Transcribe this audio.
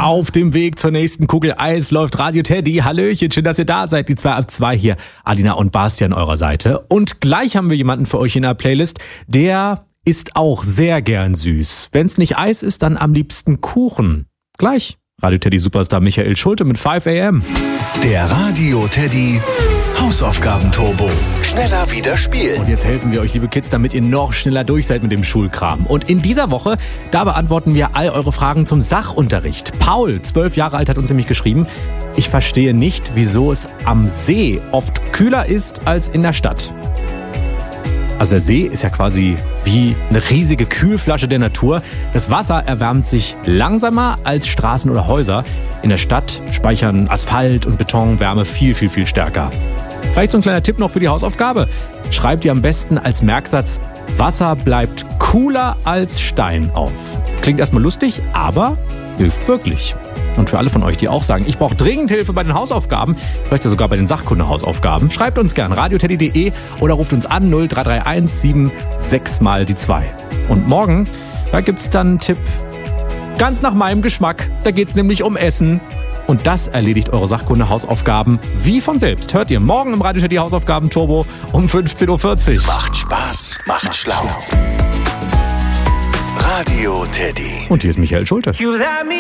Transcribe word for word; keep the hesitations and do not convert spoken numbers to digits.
Auf dem Weg zur nächsten Kugel Eis läuft Radio Teddy. Hallöchen, schön, dass ihr da seid. Die zwei ab zwei hier, Alina und Bastian an eurer Seite. Und gleich haben wir jemanden für euch in der Playlist, der isst auch sehr gern süß. Wenn es nicht Eis ist, dann am liebsten Kuchen. Gleich Radio Teddy Superstar Michael Schulte mit five a m. Der Radio Teddy Hausaufgaben-Turbo. Schneller wieder spielen. Und jetzt helfen wir euch, liebe Kids, damit ihr noch schneller durch seid mit dem Schulkram. Und in dieser Woche, da beantworten wir all eure Fragen zum Sachunterricht. Paul, zwölf Jahre alt, hat uns nämlich geschrieben: Ich verstehe nicht, wieso es am See oft kühler ist als in der Stadt. Also der See ist ja quasi wie eine riesige Kühlflasche der Natur. Das Wasser erwärmt sich langsamer als Straßen oder Häuser. In der Stadt speichern Asphalt und Beton Wärme viel, viel, viel stärker. Vielleicht so ein kleiner Tipp noch für die Hausaufgabe. Schreibt ihr am besten als Merksatz: Wasser bleibt cooler als Stein auf. Klingt erstmal lustig, aber hilft wirklich. Und für alle von euch, die auch sagen, ich brauche dringend Hilfe bei den Hausaufgaben, vielleicht ja sogar bei den Sachkunde-Hausaufgaben, schreibt uns gern radioteddy punkt de oder ruft uns an null drei drei eins sieben sechs mal die zwei. Und morgen, da gibt's dann einen Tipp ganz nach meinem Geschmack. Da geht's nämlich um Essen. Und das erledigt eure Sachkunde-Hausaufgaben wie von selbst. Hört ihr morgen im Radio Teddy Hausaufgaben-Turbo um fünfzehn Uhr vierzig. Macht Spaß, macht schlau. Radio Teddy. Und hier ist Michael Schulte.